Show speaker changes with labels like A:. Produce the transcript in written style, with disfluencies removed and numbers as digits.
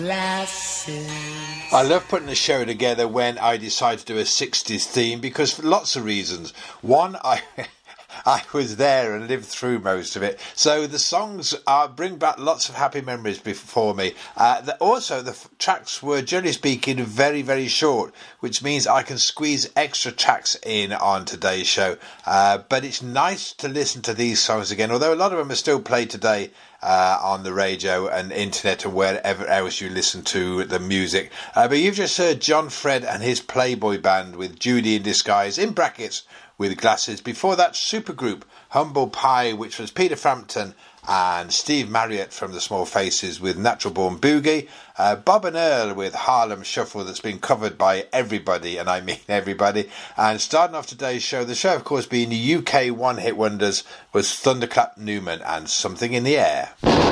A: I love putting a show together when I decide to do a 60s theme because for lots of reasons. One, I was there and lived through most of it. So the songs bring back lots of happy memories before me. Also, the tracks were, generally speaking, very, very short, which means I can squeeze extra tracks in on today's show. But it's nice to listen to these songs again, although a lot of them are still played today on the radio and internet and wherever else you listen to the music. But you've just heard John Fred and his Playboy Band with Judy in Disguise, in brackets, with glasses. Before that, supergroup Humble Pie, which was Peter Frampton and Steve Marriott from the Small Faces with Natural Born Boogie. Bob and Earl with Harlem Shuffle, that's been covered by everybody, and I mean everybody. And starting off today's show, the show of course being the UK one-hit wonders, was Thunderclap Newman and Something in the Air.